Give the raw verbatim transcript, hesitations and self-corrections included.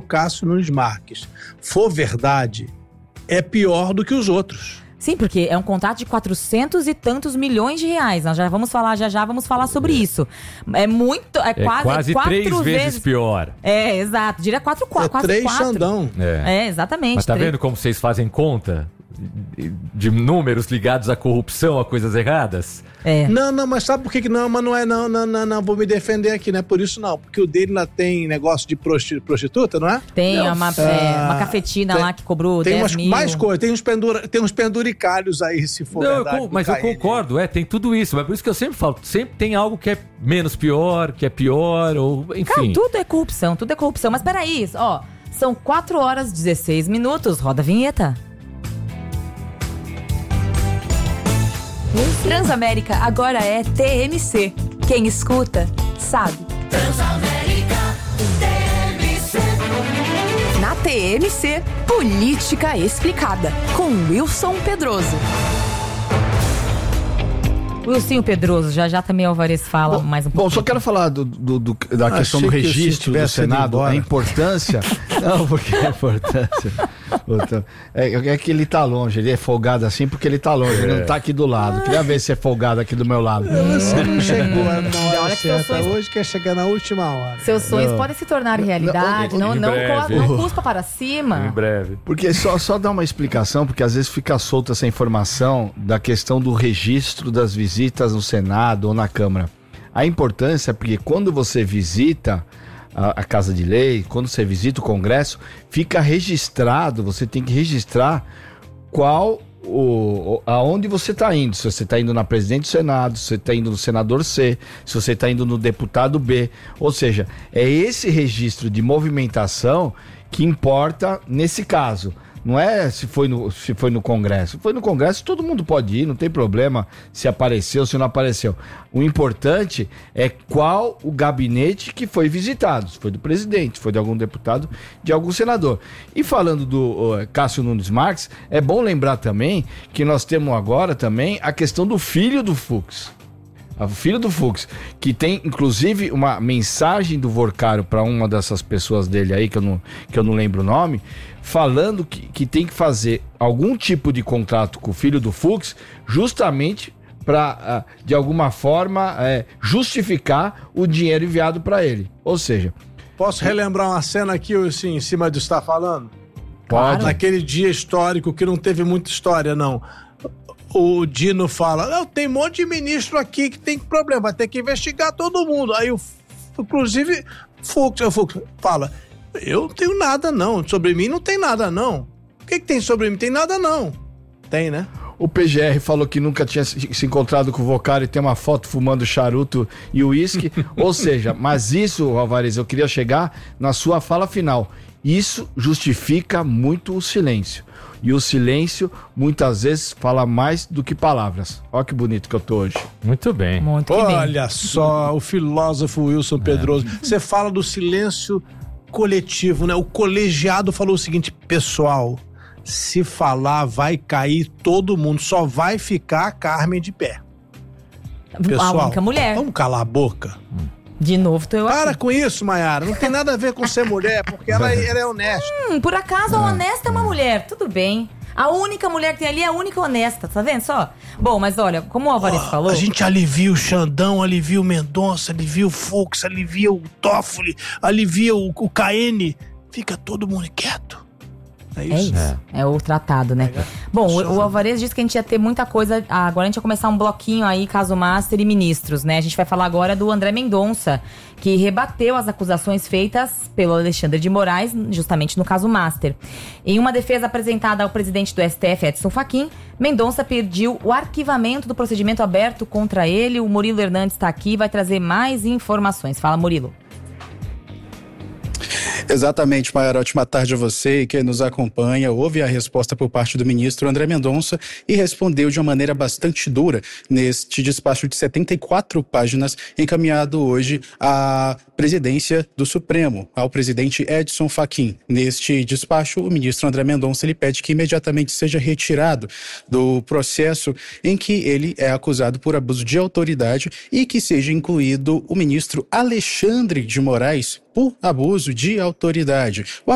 Cássio Nunes Marques for verdade, é pior do que os outros. Sim, porque é um contrato de quatrocentos e tantos milhões de reais. Nós já vamos falar, já já vamos falar sobre é. isso. É muito, é, é quase, quase quatro três vezes, vezes pior. É, exato. Diria quatro, quatro, é quase três quatro. Xandão. É. é, exatamente. Mas tá três. vendo como vocês fazem conta de números ligados à corrupção, a coisas erradas? É. Não, não, mas sabe por que que não? Mas não é, não, não, não, não, vou me defender aqui, não é por isso não. Porque o dele lá tem negócio de prostituta, não é? Tem não. Uma, Ah, é, uma cafetina tem, lá que cobrou tem dez umas, mil. mais coisas, tem uns, pendura, tem uns penduricalhos aí, se for não, verdade. eu, mas eu concordo, é, tem tudo isso. Mas por isso que eu sempre falo, sempre tem algo que é menos pior, que é pior, ou enfim. Cara, tudo é corrupção, tudo é corrupção. Mas peraí, ó, são quatro horas e dezesseis minutos, roda a vinheta. Transamérica agora é T M C. Quem escuta, sabe. Transamérica T M C. Na T M C, Política Explicada, com Wilson Pedroso. Wilson Pedroso, já já também o Alvarez fala bom, mais um pouco. Bom, só quero falar do, do, do, da Achei questão do que registro do Senado, a importância... Não, porque a importância... É, é que ele tá longe, ele é folgado assim porque ele tá longe, é. ele não tá aqui do lado. Queria ver se é folgado aqui do meu lado. Você não chegou na hora Olha que certa, sonhos... hoje quer chegar na última hora. Seus sonhos não. podem se tornar realidade, não, não, não, não cuspa para cima. Em breve. Porque só, só dar uma explicação, porque às vezes fica solta essa informação da questão do registro das visitas no Senado ou na Câmara. A importância é porque quando você visita a, a Casa de Lei, quando você visita o Congresso, fica registrado, você tem que registrar qual, o, aonde você está indo. Se você está indo na presidente do Senado, se você está indo no senador C, se você está indo no deputado B. Ou seja, é esse registro de movimentação que importa nesse caso. Não é se foi, no, se foi no Congresso. Foi no Congresso, todo mundo pode ir, não tem problema se apareceu, se não apareceu. O importante é qual o gabinete que foi visitado. Se foi do presidente, se foi de algum deputado, de algum senador. E falando do uh, Cássio Nunes Marques, é bom lembrar também que nós temos agora também a questão do filho do Fux. O filho do Fux, que tem inclusive uma mensagem do Vorcário para uma dessas pessoas dele aí, que eu não, que eu não lembro o nome, falando que, que tem que fazer algum tipo de contrato com o filho do Fux, justamente para, de alguma forma, é, justificar o dinheiro enviado para ele. Ou seja... Posso relembrar uma cena aqui, assim, em cima do que você está falando? Pode. Naquele dia histórico que não teve muita história, não. O Dino fala, não, tem um monte de ministro aqui que tem problema, vai ter que investigar todo mundo. Aí, o, inclusive, Fux, o Fux fala, eu não tenho nada não, sobre mim não tem nada não. O que que tem sobre mim? Tem nada não. Tem, né? O P G R falou que nunca tinha se encontrado com o Vocário e tem uma foto fumando charuto e uísque. Ou seja, mas isso, Alvarez, eu queria chegar na sua fala final. Isso justifica muito o silêncio. E o silêncio, muitas vezes, fala mais do que palavras. Olha que bonito que eu tô hoje. Muito bem. Muito que bem. Olha só, o filósofo Wilson Pedroso. Você fala do silêncio coletivo, né? O colegiado falou o seguinte, pessoal, se falar vai cair todo mundo, só vai ficar a Carmen de pé. Pessoal, a única mulher. Vamos calar a boca. De novo, tô eu Para aqui. com isso, Maiara. Não tem nada a ver com ser mulher, porque ela, ela é honesta. Hum, por acaso a honesta é uma mulher, tudo bem. A única mulher que tem ali é a única honesta, tá vendo só? Bom, mas olha, como o Alvarez Oh, falou... A gente alivia o Xandão, alivia o Mendonça, alivia o Fux, alivia o Toffoli, alivia o, o K N. Fica todo mundo quieto. É É isso? isso, é, o tratado, né? É. Bom, o, o Alvarez disse que a gente ia ter muita coisa. Agora a gente ia começar um bloquinho aí, caso Master e ministros, né? A gente vai falar agora do André Mendonça, que rebateu as acusações feitas pelo Alexandre de Moraes, justamente no caso Master. Em uma defesa apresentada ao presidente do S T F, Edson Fachin, Mendonça pediu o arquivamento do procedimento aberto contra ele. O Murilo Hernandes está aqui e vai trazer mais informações. Fala, Murilo. Exatamente, Maiara. Ótima tarde a você e quem nos acompanha. Houve a resposta por parte do ministro André Mendonça e respondeu de uma maneira bastante dura neste despacho de setenta e quatro páginas encaminhado hoje à presidência do Supremo, ao presidente Edson Fachin. Neste despacho, o ministro André Mendonça ele pede que imediatamente seja retirado do processo em que ele é acusado por abuso de autoridade e que seja incluído o ministro Alexandre de Moraes por abuso de autoridade. O